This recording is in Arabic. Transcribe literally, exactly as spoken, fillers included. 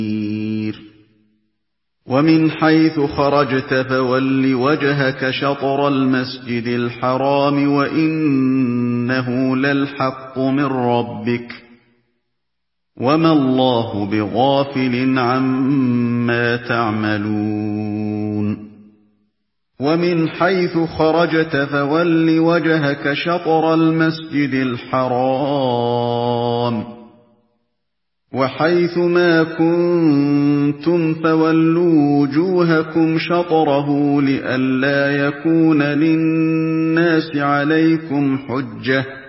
ومن حيث خرجت فول وجهك شطر المسجد الحرام وإنه للحق من ربك وما الله بغافل عما تعملون ومن حيث خرجت فول وجهك شطر المسجد الحرام وحيث ما كنتم فولوا وجوهكم شطره لئلا يكون للناس عليكم حجة